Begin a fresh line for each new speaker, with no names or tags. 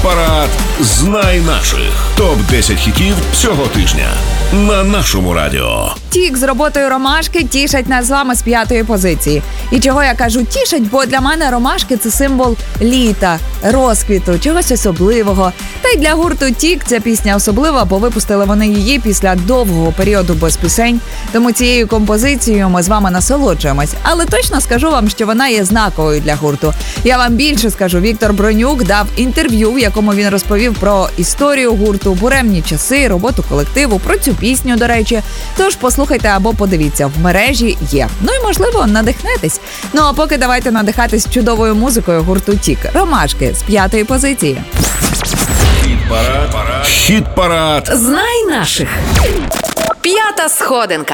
Хіт-парад «Знай наших». Топ-10 хітів цього тижня на нашому радіо.
Тік з роботою «Ромашки» тішать нас з вами з 5-ї позиції. І чого я кажу тішать, бо для мене «Ромашки» – це символ літа, розквіту, чогось особливого. Та й для гурту «Тік» ця пісня особлива, бо випустили вони її після довгого періоду без пісень. Тому цією композицією ми з вами насолоджуємось. Але точно скажу вам, що вона є знаковою для гурту. Я вам більше скажу, Віктор Бронюк дав інтерв'ю, в якому він розповів про історію гурту, буремні часи, роботу колективу, про цю пісню, до речі. Тож послухайте або подивіться, в мережі є. Ну і, можливо, надихнетесь. Ну а поки давайте надихатись чудовою музикою гурту «Тік». «Ромашки» з 5-ї позиції.
Хіт-парад.
Знай наших. 5-та сходинка.